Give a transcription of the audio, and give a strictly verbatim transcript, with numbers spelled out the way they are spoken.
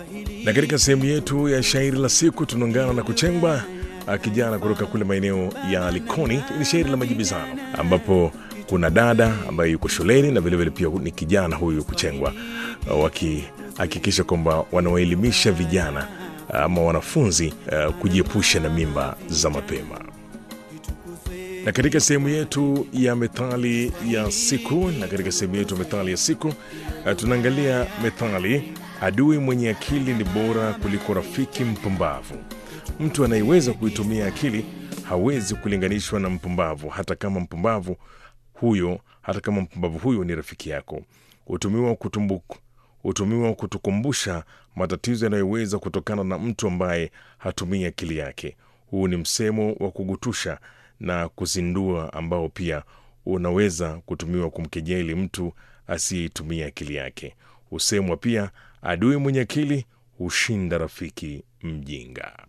Na katika sehemu yetu ya shairi la siku tunaungana na Kuchengwa, kijana kutoka kule maeneo ya Likoni. Ni shairi la majibizano ambapo kuna dada ambaye yuko shuleni na vile vile pia ni kijana huyu Kuchengwa, wakihakikisha kwamba wanawaelimisha vijana ama wanafunzi uh, kujiepusha na mimba za mapema. Na katika sehemu yetu ya methali ya siku, na katika sehemu yetu ya methali ya siku uh, tunaangalia methali: adui mwenye akili ni bora kuliko rafiki mpumbavu. Mtu anayeweza kuitumia akili hawezi kulinganishwa na mpumbavu, hata kama mpumbavu huyo hata kama mpumbavu huyo ni rafiki yako. Hutumiwa kutumbuku hutumiwa kutukumbusha matatizo yanayoweza kutokana na mtu ambaye hatumii akili yake. Huu ni msemo wa kugutusha na kuzindua ambao pia unaweza kutumiwa kumkejeli mtu asiyetumia akili yake. Husemwa pia, adui mwenye akili hushinda rafiki mjinga.